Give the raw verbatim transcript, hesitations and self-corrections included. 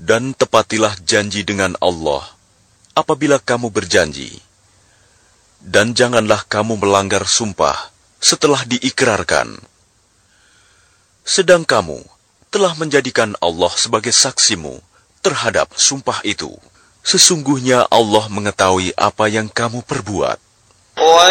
Dan tepatilah janji dengan Allah apabila kamu berjanji. Dan janganlah kamu melanggar sumpah setelah diikrarkan. Sedang kamu telah menjadikan Allah sebagai saksimu terhadap sumpah itu. Sesungguhnya Allah mengetahui apa yang kamu perbuat.